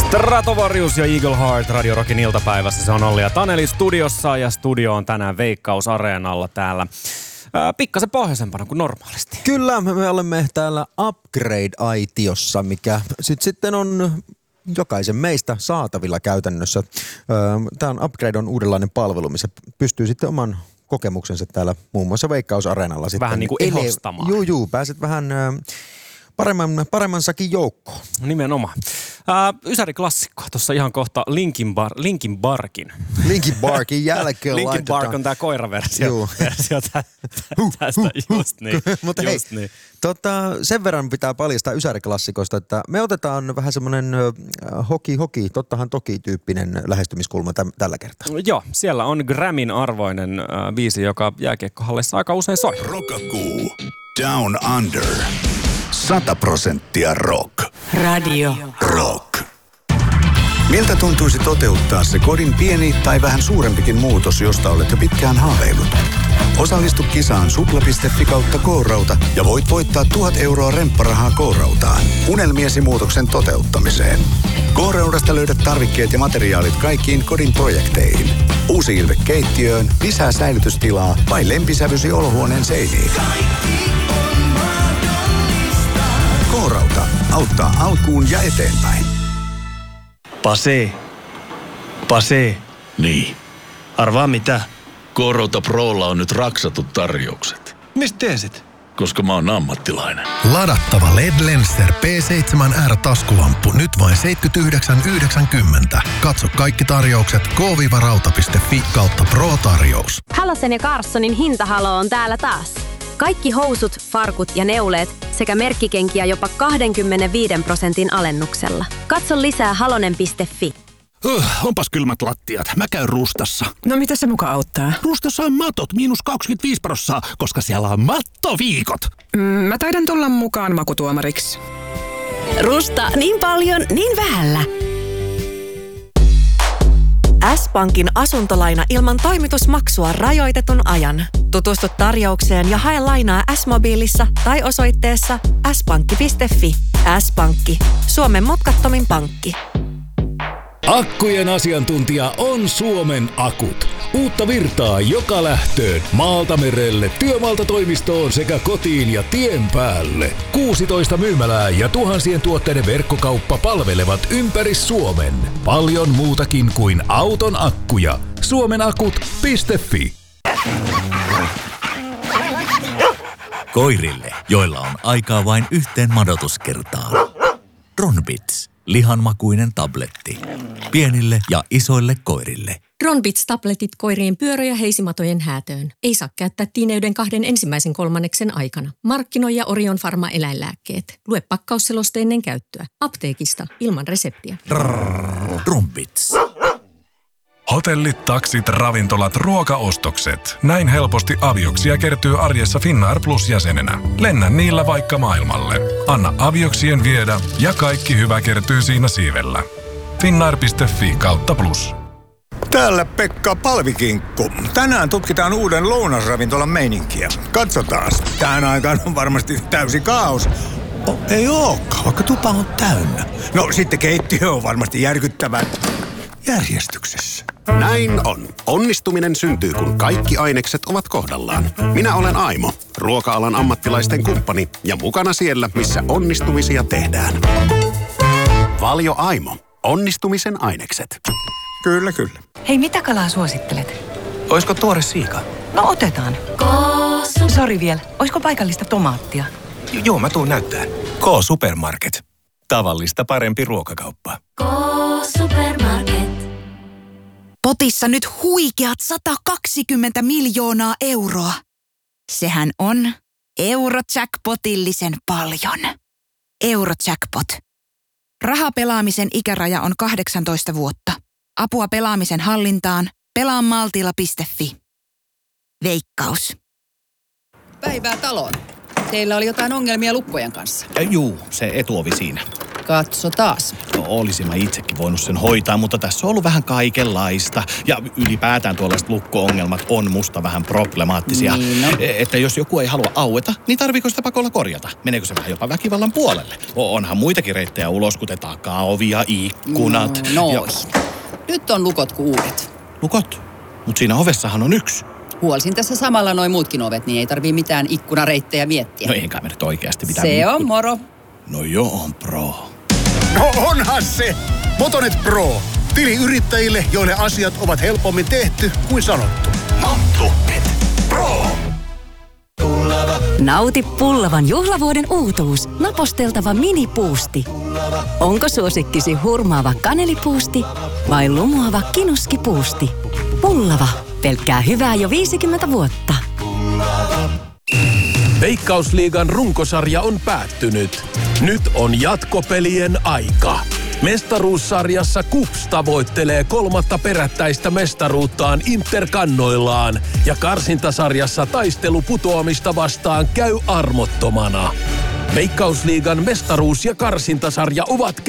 Stratovarius ja Eagle Heart Radio Rockin iltapäivässä. Se on Olli ja Taneli studiossa ja studio on tänään Veikkaus-areenalla täällä. Pikkasen pohjoisempana kuin normaalisti. Kyllä, me olemme täällä Upgrade-aitiossa, mikä sitten on jokaisen meistä saatavilla käytännössä. Tämä Upgrade on uudenlainen palvelu, missä pystyy sitten oman kokemuksensa täällä muun muassa Veikkaus-areenalla. Vähän niin kuin ehostamaan. Juu, pääset vähän paremmansakin joukkoon. Nimenomaan. Ysäri-klassikko. Tuossa ihan kohta Linkin Parkin. Linkin Parkin jälkeen Linkin Park on tää koiraversio tästä. Just niin. Mutta hei, niin. Sen verran pitää paljastaa Ysäri-klassikosta, että me otetaan vähän semmoinen hoki, tottahan toki -tyyppinen lähestymiskulma tällä kertaa. Joo, siellä on Grammyn arvoinen biisi, joka jääkiekkohallissa aika usein soi. Rockakuu. Down Under. 100% rock. Radio Rock. Miltä tuntuisi toteuttaa se kodin pieni tai vähän suurempikin muutos, josta olet jo pitkään haaveillut? Osallistu kisaan supla.fi/K-rauta ja voit voittaa 1 000 euroa rempparahaa K-rautaan unelmiesi muutoksen toteuttamiseen. K-raudasta löydät tarvikkeet ja materiaalit kaikkiin kodin projekteihin. Uusi ilme keittiöön, lisää säilytystilaa vai lempisävysi olohuoneen seiniin. K-rauta auttaa alkuun ja eteenpäin. Pase. Niin. Arvaa mitä? K-rauta Prolla on nyt raksatut tarjoukset. Mistä tiesit? Koska mä oon ammattilainen. Ladattava LED Lenser P7R-taskulamppu nyt vain 79,90. Katso kaikki tarjoukset k-rauta.fi/Pro-tarjous. Halosen ja Carssonin hintahalo on täällä taas. Kaikki housut, farkut ja neuleet sekä merkkikenkiä jopa 25% alennuksella. Katso lisää halonen.fi. Onpas kylmät lattiat. Mä käyn Rustassa. No mitä se muka auttaa? Rustassa on matot -25%, koska siellä on mattoviikot. Mä taidan tulla mukaan makutuomariksi. Rusta niin paljon, niin vähällä. S-Pankin asuntolaina ilman toimitusmaksua rajoitetun ajan. Tutustu tarjoukseen ja hae lainaa S-mobiilissa tai osoitteessa s-pankki.fi. S-Pankki. Suomen mutkattomin pankki. Akkujen asiantuntija on Suomen Akut. Uutta virtaa joka lähtöön, maalta merelle, työmaalta toimistoon sekä kotiin ja tien päälle. 16 myymälää ja tuhansien tuotteiden verkkokauppa palvelevat ympäri Suomen. Paljon muutakin kuin auton akkuja. Suomenakut.fi. Koirille, joilla on aikaa vain yhteen madotuskertaan. Ronbits. Lihanmakuinen tabletti. Pienille ja isoille koirille. Ronbits-tabletit koirien pyörä- ja heisimatojen häätöön. Ei saa käyttää tiineyden 2 ensimmäisen kolmanneksen aikana. Markkinoi ja Orion Pharma eläinlääkkeet. Lue pakkausseloste ennen käyttöä. Apteekista ilman reseptiä. Ronbits. Hotellit, taksit, ravintolat, ruokaostokset. Näin helposti avioksia kertyy arjessa Finnair Plus-jäsenenä. Lennä niillä vaikka maailmalle. Anna avioksien viedä ja kaikki hyvä kertyy siinä siivellä. Finnair.fi/plus. Täällä Pekka Palvikinkku. Tänään tutkitaan uuden lounasravintolan meininkiä. Katsotaas. Tähän aikaan on varmasti täysi kaos. Ei ookaan, vaikka tupa on täynnä. No sitten keittiö on varmasti järkyttävän järjestyksessä. Näin on. Onnistuminen syntyy, kun kaikki ainekset ovat kohdallaan. Minä olen Aimo, ruoka-alan ammattilaisten kumppani ja mukana siellä, missä onnistumisia tehdään. Valio Aimo. Onnistumisen ainekset. Kyllä. Hei, mitä kalaa suosittelet? Oisko tuore siika? No otetaan. Sori vielä. Oisko paikallista tomaattia? Joo, mä tuun näyttää. K-Supermarket. Tavallista parempi ruokakauppa. K-Supermarket. Potissa nyt huikeat 120 miljoonaa euroa. Sehän on Eurojackpotillisen paljon. Eurojackpot. Rahapelaamisen ikäraja on 18 vuotta. Apua pelaamisen hallintaan. Pelaamaltilla.fi. Veikkaus. Päivää taloon. Teillä oli jotain ongelmia lukkojen kanssa. Juu, se etuovi siinä. Katsotaas. No, olisin mä itsekin voinut sen hoitaa, mutta tässä on ollut vähän kaikenlaista. Ja ylipäätään tuollaiset lukko-ongelmat on musta vähän problemaattisia. Niin no. Että jos joku ei halua aueta, niin tarviiko sitä pakolla korjata? Meneekö se vähän jopa väkivallan puolelle? Onhan muitakin reittejä ulos, kuten takaovi ja ikkunat. Nyt on lukot kuin uudet. Lukot? Mut siinä ovessahan on yksi. Huolsin tässä samalla noin muutkin ovet, niin ei tarvii mitään ikkunareittejä miettiä. No enkä me nyt oikeasti mitään. Se on moro. No joo, on pro. No onhan se! Motonet Pro. Tili yrittäjille, joille asiat ovat helpommin tehty kuin sanottu. Motonet Pro. Nauti Pullavan juhlavuoden uutuus. Naposteltava minipuusti. Onko suosikkisi hurmaava kanelipuusti vai lumoava kinuskipuusti? Pullava. Pelkkää hyvää jo 50 vuotta. Veikkausliigan runkosarja on päättynyt. Nyt on jatkopelien aika. Mestaruussarjassa KuPS tavoittelee 3. perättäistä mestaruuttaan Interkannoillaan ja karsintasarjassa taistelu putoamista vastaan käy armottomana. Veikkausliigan mestaruus- ja karsintasarja ovat